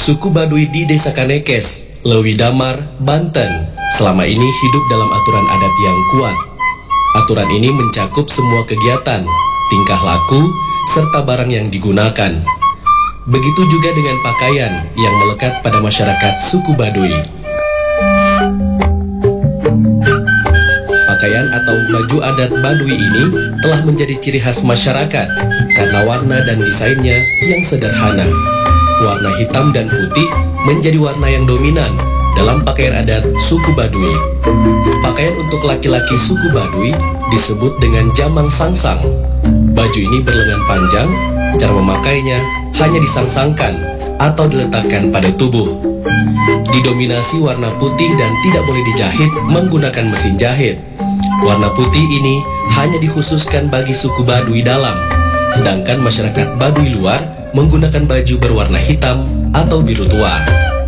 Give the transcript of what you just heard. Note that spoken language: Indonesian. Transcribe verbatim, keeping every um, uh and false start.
Suku Baduy di Desa Kanekes, Lewi Damar, Banten, selama ini hidup dalam aturan adat yang kuat. Aturan ini mencakup semua kegiatan, tingkah laku, serta barang yang digunakan. Begitu juga dengan pakaian yang melekat pada masyarakat suku Baduy. Pakaian atau baju adat Baduy ini telah menjadi ciri khas masyarakat karena warna dan desainnya yang sederhana. Warna hitam dan putih menjadi warna yang dominan dalam pakaian adat suku Baduy. Pakaian untuk laki-laki suku Baduy disebut dengan jamang sangsang. Baju ini berlengan panjang, cara memakainya hanya disangsangkan atau diletakkan pada tubuh. Didominasi warna putih dan tidak boleh dijahit menggunakan mesin jahit. Warna putih ini hanya dikhususkan bagi suku Baduy dalam, sedangkan masyarakat Baduy luar menggunakan baju berwarna hitam atau biru tua.